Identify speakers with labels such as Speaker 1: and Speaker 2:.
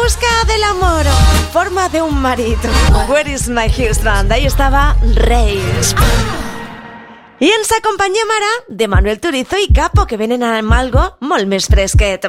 Speaker 1: busca del amor, forma de un marito. Where is my husband? Ahí estava Reis. I ens acompanyem ara de Manuel Turizo i Capo, que venen amb algo molt més fresquet.